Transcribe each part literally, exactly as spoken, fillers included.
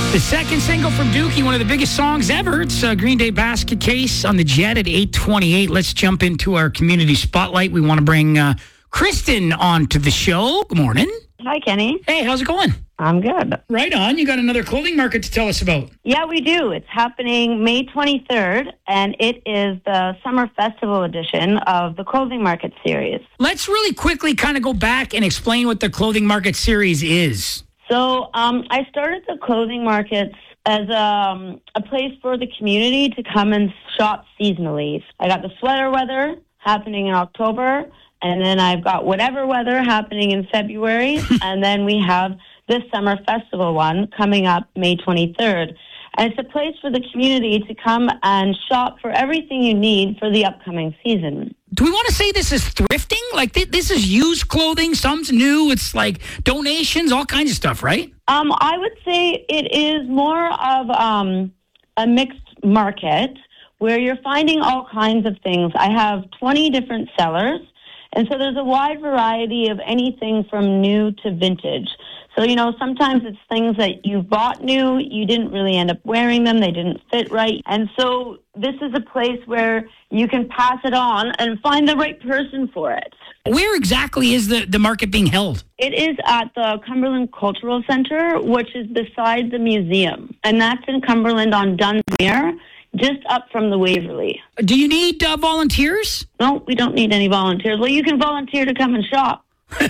The second single from Dookie, one of the biggest songs ever. It's uh, Green Day Basket Case on the Jet at eight twenty-eight. Let's jump into our community spotlight. We want to bring uh, Kristen onto the show. Good morning. Hi, Kenny. Hey, how's it going? I'm good. Right on. You got another clothing market to tell us about. Yeah, we do. It's happening May twenty-third, and it is the Summer Festival edition of the Clothing Market series. Let's really quickly kind of go back and explain what the Clothing Market series is. So um, I started the Clothing Markets as um, a place for the community to come and shop seasonally. I got the sweater weather happening in October, and then I've got whatever weather happening in February, and then we have this Summer Festival one coming up May twenty-third. And it's a place for the community to come and shop for everything you need for the upcoming season. Do we want to say this is thrifting? Like, th- this is used clothing, some's new, it's like donations, all kinds of stuff, right? Um, I would say it is more of um, a mixed market where you're finding all kinds of things. I have twenty different sellers, and so there's a wide variety of anything from new to vintage. So, you know, sometimes it's things that you bought new, you didn't really end up wearing them, they didn't fit right. And so this is a place where you can pass it on and find the right person for it. Where exactly is the, the market being held? It is at the Cumberland Cultural Center, which is beside the museum. And that's in Cumberland on Dunsmuir, just up from the Waverly. Do you need uh, volunteers? No, we don't need any volunteers. Well, you can volunteer to come and shop.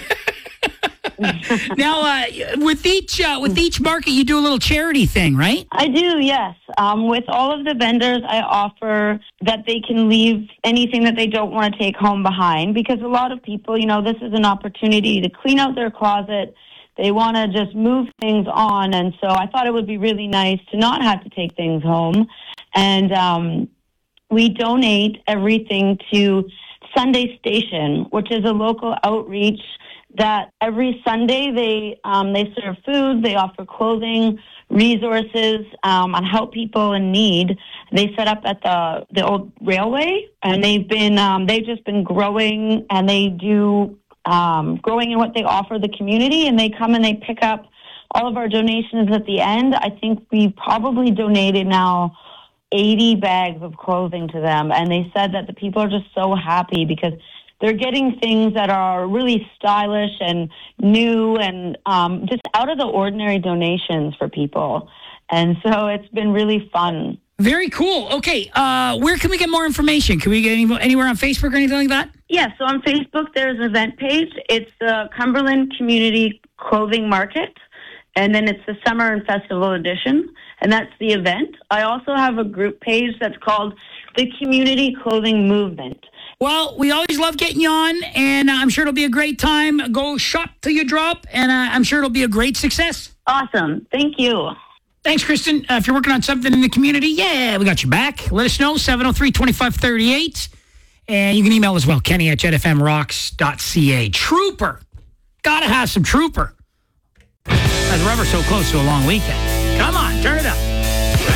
Now, uh, with each uh, with each market, you do a little charity thing, right? I do, yes. Um, with all of the vendors, I offer that they can leave anything that they don't want to take home behind, because a lot of people, you know, this is an opportunity to clean out their closet. They want to just move things on, and so I thought it would be really nice to not have to take things home. And um, we donate everything to Sunday Station, which is a local outreach that every Sunday they um, they serve food, they offer clothing, resources, um, and help people in need. They set up at the the old railway, and they've been um, they've just been growing, and they do um, growing in what they offer the community, and they come and they pick up all of our donations at the end. I think we probably donated now eighty bags of clothing to them, and they said that the people are just so happy because they're getting things that are really stylish and new and um, just out of the ordinary donations for people. And so it's been really fun. Very cool. Okay, uh, where can we get more information? Can we get any, anywhere on Facebook or anything like that? Yeah, so on Facebook there's an event page. It's the Cumberland Community Clothing Market, and then it's the Summer and Festival Edition, and that's the event. I also have a group page that's called the Community Clothing Movement. Well, we always love getting you on, and I'm sure it'll be a great time. Go shop till you drop, and uh, I'm sure it'll be a great success. Awesome. Thank you. Thanks, Kristen. Uh, if you're working on something in the community, yeah, we got your back. Let us know, seven oh three, two five three eight. And you can email as well, Kenny at jet f m rocks dot c a. Trooper. Gotta have some Trooper. As we're ever so close to a long weekend. Come on, turn it up.